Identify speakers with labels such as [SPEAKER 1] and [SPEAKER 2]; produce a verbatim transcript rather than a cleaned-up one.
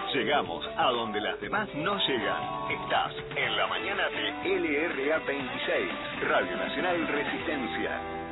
[SPEAKER 1] Llegamos a donde las demás no llegan. Estás en la mañana de L R A veintiséis, Radio Nacional Resistencia.